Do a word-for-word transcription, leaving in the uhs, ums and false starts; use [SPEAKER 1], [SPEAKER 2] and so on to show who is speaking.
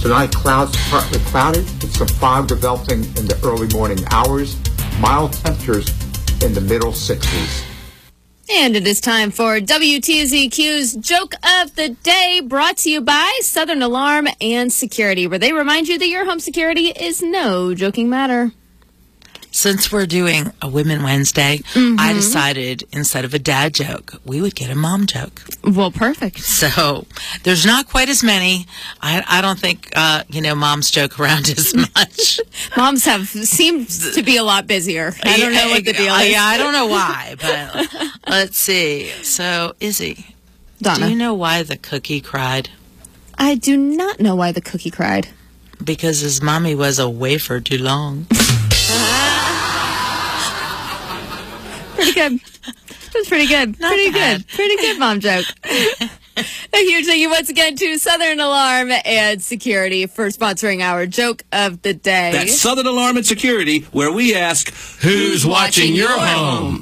[SPEAKER 1] Tonight, clouds partly cloudy with some fog developing in the early morning hours. Mild temperatures in the middle sixties.
[SPEAKER 2] And it is time for W T Z Q's Joke of the Day, brought to you by Southern Alarm and Security, where they remind you that your home security is no joking matter.
[SPEAKER 3] Since we're doing a Women Wednesday, mm-hmm. I decided instead of a dad joke, we would get a mom joke.
[SPEAKER 2] Well, perfect.
[SPEAKER 3] So there's not quite as many. I, I don't think, uh, you know, moms joke around as much.
[SPEAKER 2] Moms have seemed to be a lot busier. I don't know what the deal is.
[SPEAKER 3] Yeah, I don't know why, but let's see. So, Izzy,
[SPEAKER 2] Donna,
[SPEAKER 3] do you know why the cookie cried?
[SPEAKER 2] I do not know why the cookie cried.
[SPEAKER 3] Because his mommy was a wafer too long.
[SPEAKER 2] Pretty good. That's pretty good.
[SPEAKER 3] Not
[SPEAKER 2] pretty
[SPEAKER 3] bad.
[SPEAKER 2] good. Pretty good mom joke. A huge thank you once again to Southern Alarm and Security for sponsoring our Joke of the Day.
[SPEAKER 4] That's Southern Alarm and Security, where we ask, who's watching your home?